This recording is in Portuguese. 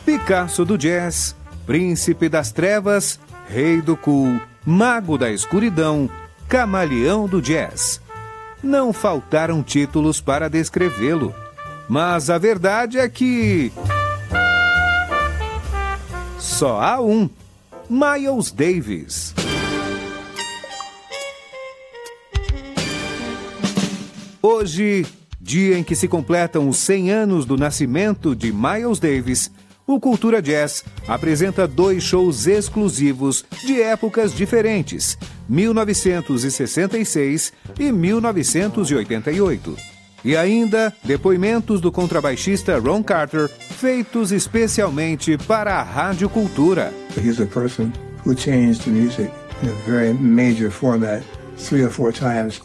Picasso do jazz, príncipe das trevas, rei do cool, mago da escuridão, camaleão do jazz. Não faltaram títulos para descrevê-lo, mas a verdade é que só há um: Miles Davis. Hoje, dia em que se completam os 100 anos do nascimento de Miles Davis, o Cultura Jazz apresenta 2 shows exclusivos de épocas diferentes, 1966 e 1988. E ainda, depoimentos do contrabaixista Ron Carter, feitos especialmente para a Rádio Cultura. He's a person who changed the music in a very major format 3 or 4 times.